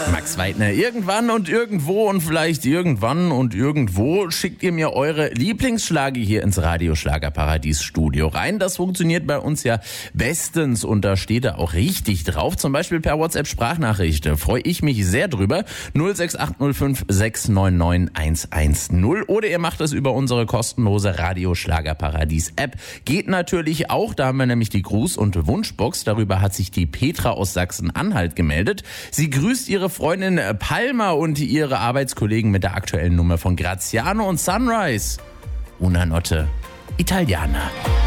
Max Weidner, irgendwann und irgendwo und vielleicht irgendwann und irgendwo schickt ihr mir eure Lieblingsschlager hier ins Radio-Schlagerparadies-Studio rein. Das funktioniert bei uns ja bestens und da steht er auch richtig drauf. Zum Beispiel per WhatsApp-Sprachnachricht. Freue ich mich sehr drüber. 06805 699 110. Oder ihr macht es über unsere kostenlose Radio-Schlagerparadies-App. Geht natürlich auch, da haben wir nämlich die Gruß- und Wunschbox. Darüber hat sich die Petra aus Sachsen-Anhalt gemeldet. Sie grüßt ihre Freundin Palma und ihre Arbeitskollegen mit der aktuellen Nummer von Graziano und Sunrise. Una notte italiana.